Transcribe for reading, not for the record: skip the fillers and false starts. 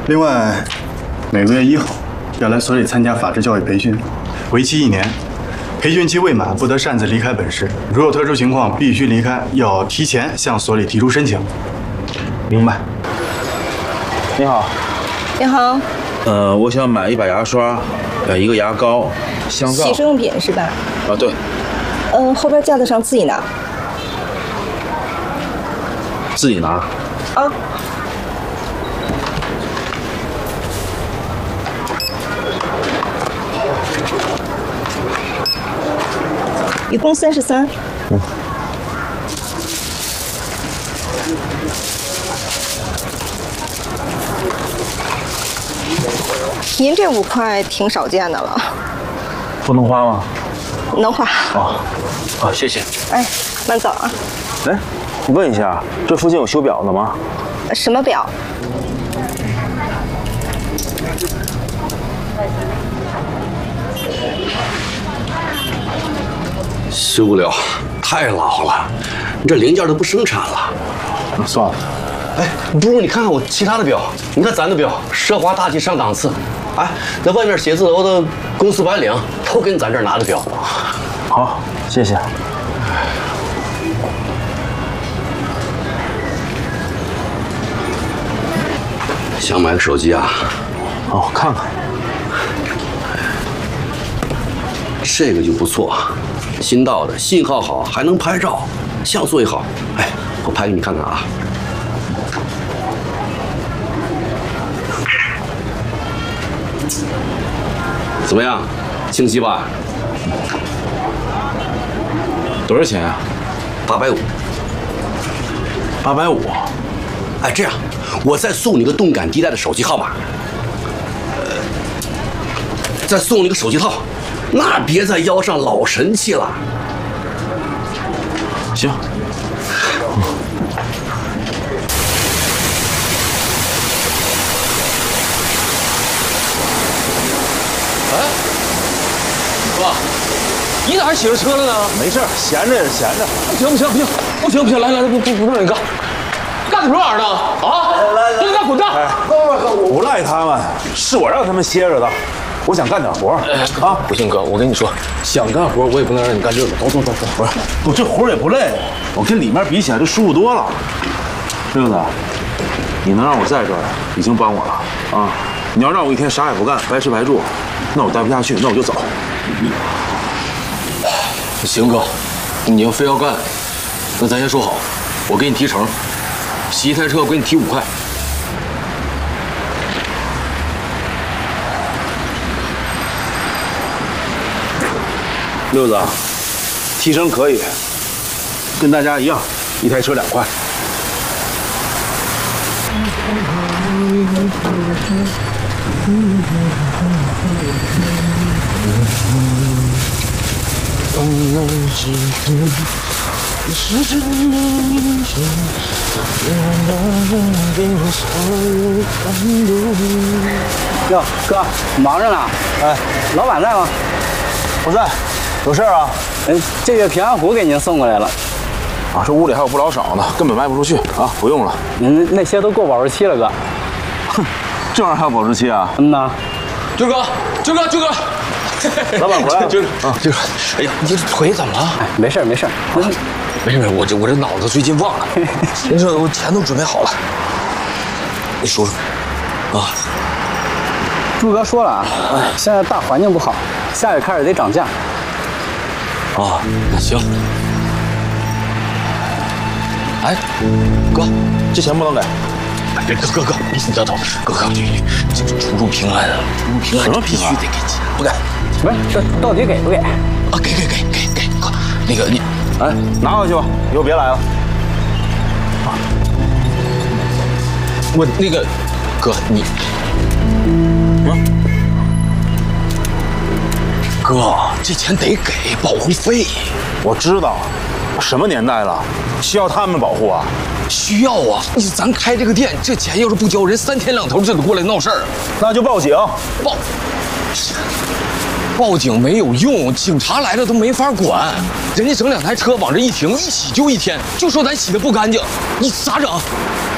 另外，每个月1号要来所里参加法制教育培训，为期1年。培训期未满不得擅自离开本市，如有特殊情况必须离开，要提前向所里提出申请。明白？ 你好。 你好。 我想买1把牙刷，1个牙膏，香皂。 洗漱用品是吧？ 啊，对。 后边架子上自己拿。 自己拿。 啊。一共33。您这5块挺少见的了。 不能花吗？ 能花。 好，谢谢。 哎，慢走啊。 哎，问一下，这附近有修表的吗？ 什么表？ 修不了，太老了，这零件都不生产了。 那算了。 哎，不如你看看我其他的表，你看咱的表奢华大气上档次，哎，在外面写字楼的公司白领都跟咱这儿拿的表。 好，谢谢。 想买个手机啊？ 哦，看看。 这个就不错，新到的，信号好，还能拍照，像素也好。哎，我拍给你看看啊。怎么样，清晰吧？ 多少钱啊 ？850。 850。 哎，这样，我再送你个动感地带的手机号码，再送你个手机套，那别在腰上老神气了。 行。 哥，你咋还骑着车了呢？ 没事，闲着也是闲着。 不行，来，不让你干，干什么玩意儿呢？啊！来，都给我滚蛋！ 不赖他们，是我让他们歇着的。我想干点活啊！ 不行，哥，我跟你说，想干活我也不能让你干这个。走。 不是，我这活也不累，我跟里面比起来就舒服多了。六子，你能让我在这儿，已经帮我了啊！你要让我一天啥也不干，白吃白住，那我待不下去，那我就走。 行，哥，你要非要干，那咱先说好，我给你提成，洗一台车我给你提5块。 六子，提成可以，跟大家一样，一台车2块。 哟，哥，忙着呢。哎，老板在吗？ 不在，有事啊？ 这月平安壶给您送过来了。 啊，这屋里还有不老少呢，根本卖不出去啊！不用了。 您那些都过保质期了，哥。 哼，这玩意儿还有保质期啊？ 嗯呐。 军哥， 老板回来了。 军哥，哎呀，你这腿怎么了？ 哎，没事。 没事，我这脑子最近忘了。您说我钱都准备好了，你说说啊。 朱哥说了啊，现在大环境不好，下月开始得涨价。 啊，那行。哎，哥， 这钱不能给。 别，哥，你等等，哥，这个出入平安， 什么平安？ 必须得给钱，不给。 不是，这到底给不给？ 啊，给，哥，那个你， 哎，拿回去吧，以后别来了。 我那个，哥你，哥，这钱得给保护费。 我知道，什么年代了，需要他们保护啊？ 需要啊！咱开这个店，这钱要是不交，人3天2头就得过来闹事儿。 那就报警。 报警没有用，警察来了都没法管。人家整2台车往这一停，一洗就1天，就说咱洗的不干净，你咋整？